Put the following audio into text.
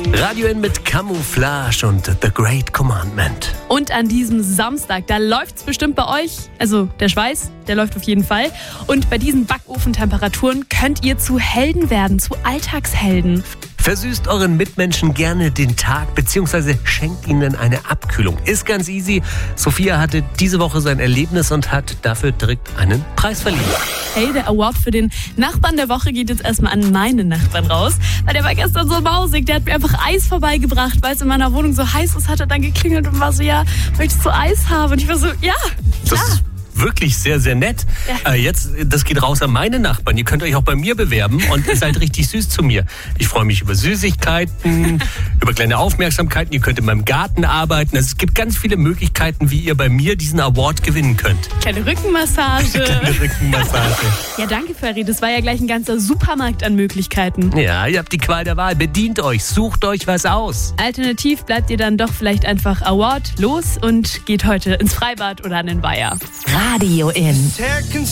Radio N mit Camouflage und The Great Commandment. Und an diesem Samstag, da läuft's bestimmt bei euch. Also der Schweiß, der läuft auf jeden Fall. Und bei diesen Backofentemperaturen könnt ihr zu Helden werden, zu Alltagshelden. Versüßt euren Mitmenschen gerne den Tag bzw. schenkt ihnen eine Abkühlung. Ist ganz easy. Sophia hatte diese Woche sein Erlebnis und hat dafür direkt einen Preis verliehen. Hey, der Award für den Nachbarn der Woche geht jetzt erstmal an meinen Nachbarn raus. Weil der war gestern so mausig, der hat mir einfach Eis vorbeigebracht, weil es in meiner Wohnung so heiß ist, hat er dann geklingelt und war so, ja, möchtest du Eis haben? Und ich war so, ja, klar. Das ist wirklich sehr, sehr nett. Ja. Jetzt, das geht raus an meine Nachbarn. Ihr könnt euch auch bei mir bewerben und ihr seid richtig süß zu mir. Ich freue mich über Süßigkeiten, über kleine Aufmerksamkeiten. Ihr könnt in meinem Garten arbeiten. Also es gibt ganz viele Möglichkeiten, wie ihr bei mir diesen Award gewinnen könnt. Kleine Rückenmassage. Kleine Rückenmassage. Ja, danke, Ferry. Das war ja gleich ein ganzer Supermarkt an Möglichkeiten. Ja, ihr habt die Qual der Wahl. Bedient euch, sucht euch was aus. Alternativ bleibt ihr dann doch vielleicht einfach Award los und geht heute ins Freibad oder an den Weiher. Radio N.